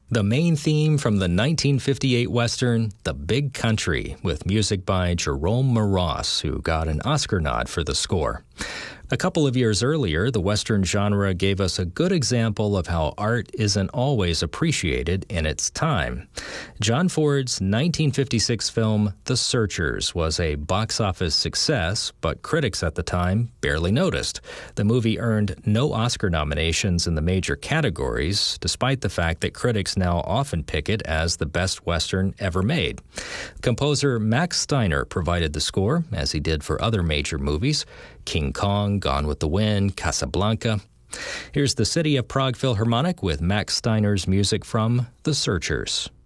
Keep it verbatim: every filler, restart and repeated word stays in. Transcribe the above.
The main theme from the nineteen fifty-eight Western, The Big Country, with music by Jerome Moross, who got an Oscar nod for the score. A couple of years earlier, the Western genre gave us a good example of how art isn't always appreciated in its time. John Ford's nineteen fifty-six film The Searchers was a box office success, but critics at the time barely noticed. The movie earned no Oscar nominations in the major categories, despite the fact that critics now often pick it as the best Western ever made. Composer Max Steiner provided the score, as he did for other major movies, King Kong, Gone with the Wind, Casablanca. Here's the City of Prague Philharmonic with Max Steiner's music from The Searchers.